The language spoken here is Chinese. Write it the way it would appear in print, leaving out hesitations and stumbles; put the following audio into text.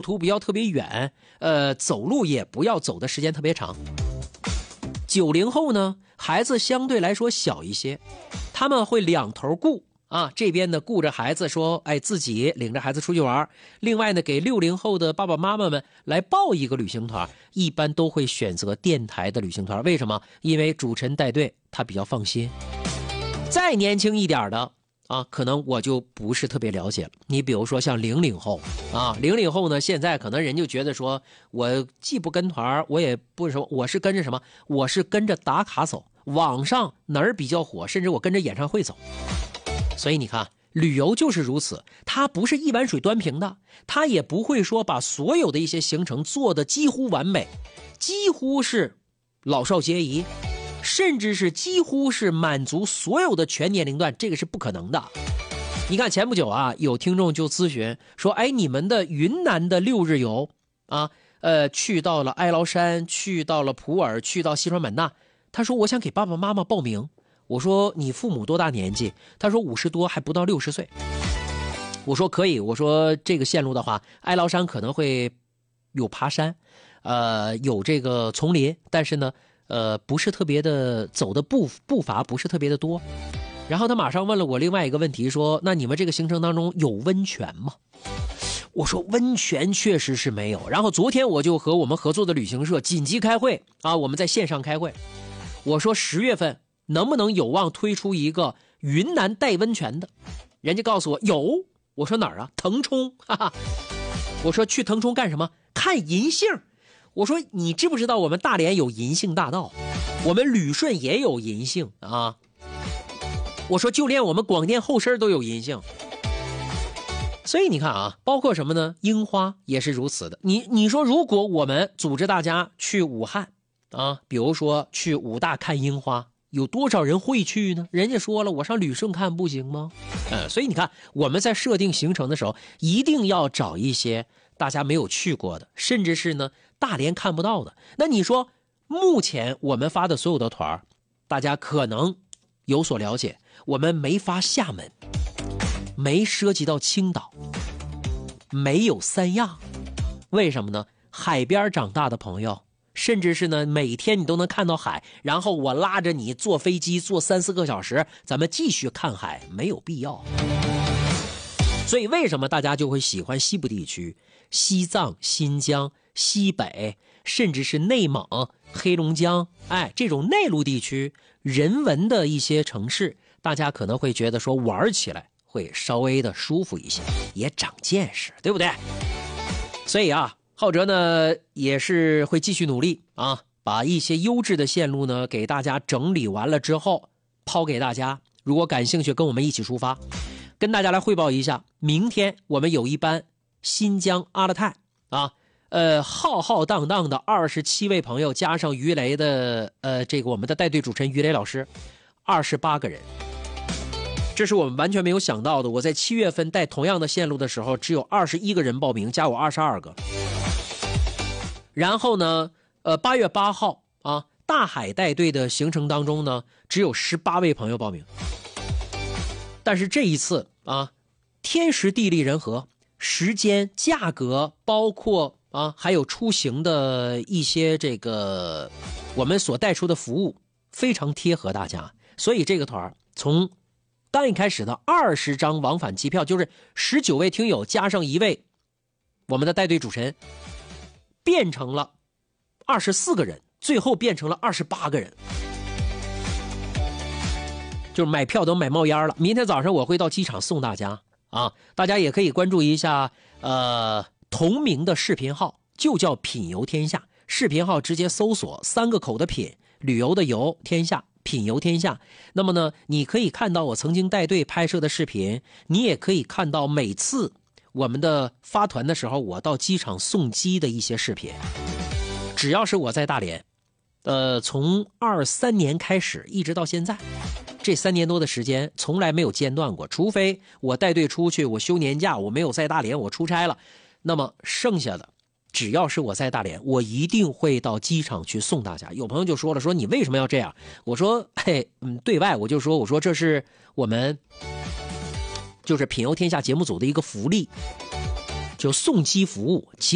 途不要特别远，走路也不要走的时间特别长。90后呢，孩子相对来说小一些，他们会两头顾啊，这边呢顾着孩子说，哎，自己领着孩子出去玩，另外呢给60后的爸爸妈妈们来报一个旅行团，一般都会选择电台的旅行团。为什么？因为主持人带队，他比较放心。再年轻一点的啊，可能我就不是特别了解了。你比如说像00后啊，00后呢，现在可能人就觉得说，我既不跟团，我也不什么，我是跟着什么？我是跟着打卡走，网上哪儿比较火，甚至我跟着演唱会走。所以你看，旅游就是如此，它不是一碗水端平的，它也不会说把所有的一些行程做得几乎完美，几乎是老少皆宜。甚至是几乎是满足所有的全年龄段，这个是不可能的。你看前不久啊，有听众就咨询说，哎，你们的云南的6日游啊，去到了哀牢山，去到了普洱，去到西双版纳，他说我想给爸爸妈妈报名。我说你父母多大年纪？他说50多，还不到60岁。我说可以，我说这个线路的话，哀牢山可能会有爬山，有这个丛林，但是呢不是特别的走的步伐不是特别的多。然后他马上问了我另外一个问题，说那你们这个行程当中有温泉吗？我说温泉确实是没有。然后昨天我就和我们合作的旅行社紧急开会啊，我们在线上开会。我说10月份能不能有望推出一个云南带温泉的？人家告诉我有。我说哪儿啊？腾冲，哈哈。我说去腾冲干什么？看银杏。我说你知不知道我们大连有银杏大道，我们旅顺也有银杏啊。我说就连我们广电后身都有银杏。所以你看啊，包括什么呢？樱花也是如此的。你说如果我们组织大家去武汉啊，比如说去武大看樱花，有多少人会去呢？人家说了，我上旅顺看不行吗？所以你看我们在设定行程的时候，一定要找一些大家没有去过的，甚至是呢大连看不到的。那你说目前我们发的所有的团，大家可能有所了解，我们没发厦门，没涉及到青岛，没有三亚。为什么呢？海边长大的朋友，甚至是呢每天你都能看到海，然后我拉着你坐飞机坐3、4个小时，咱们继续看海，没有必要。所以为什么大家就会喜欢西部地区，西藏、新疆、西北，甚至是内蒙、黑龙江，哎，这种内陆地区人文的一些城市，大家可能会觉得说玩起来会稍微的舒服一些，也长见识，对不对？所以啊，浩哲呢也是会继续努力啊，把一些优质的线路呢给大家整理完了之后抛给大家。如果感兴趣，跟我们一起出发。跟大家来汇报一下，明天我们有一班新疆阿勒泰啊，浩浩荡荡的27位朋友，加上于雷的这个我们的带队主持人于雷老师，28个人。这是我们完全没有想到的。我在7月份带同样的线路的时候，只有21个人报名，加我22个。然后呢，8月8号啊，大海带队的行程当中呢，只有18位朋友报名。但是这一次啊，天时地利人和，时间、价格，包括啊还有出行的一些这个我们所带出的服务，非常贴合大家。所以这个团从刚一开始的20张往返机票，就是19位听友加上1位我们的带队主持人，变成了24个人，最后变成了28个人。就是买票都买冒烟了。明天早上我会到机场送大家啊，大家也可以关注一下同名的视频号，就叫品游天下。视频号直接搜索3个口的品，旅游的游，天下，品游天下。那么呢，你可以看到我曾经带队拍摄的视频，你也可以看到每次我们的发团的时候，我到机场送机的一些视频。只要是我在大连，从23年开始一直到现在。这3年多的时间从来没有间断过，除非我带队出去，我休年假，我没有在大连，我出差了，那么剩下的只要是我在大连，我一定会到机场去送大家。有朋友就说了，说你为什么要这样？我说嘿，对外我就说，我说这是我们就是品游天下节目组的一个福利，就送机服务。